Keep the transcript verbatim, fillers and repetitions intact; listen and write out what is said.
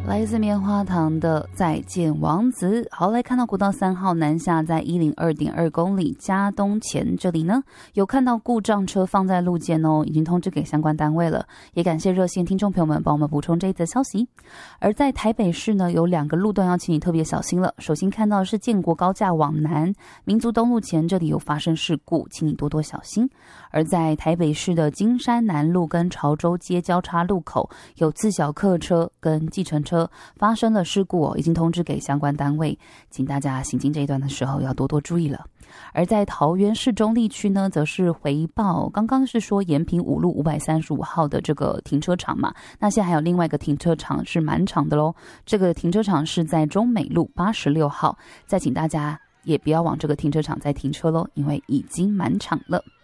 来自棉花糖的再见王子。好，来看到国道三号南下在一零二点二公里嘉东前，这里呢有看到故障车放在路肩哦，已经通知给相关单位了，也感谢热线听众朋友们帮我们补充这一则消息。而在台北市呢，有两个路段要请你特别小心了。首先看到的是建国高架往南民族东路前，这里有发生事故，请你多多小心。而在台北市的金山南路跟潮州街交叉路口，有自小客车跟计程车发生了事故哦，已经通知给相关单位，请大家行经这一段的时候要多多注意了。而在桃园市中坜区呢，则是回报刚刚是说延平五路五百三十五号的这个停车场嘛，那现在还有另外一个停车场是满场的咯，这个停车场是在中美路八十六号，再请大家也不要往这个停车场再停车咯，因为已经满场了。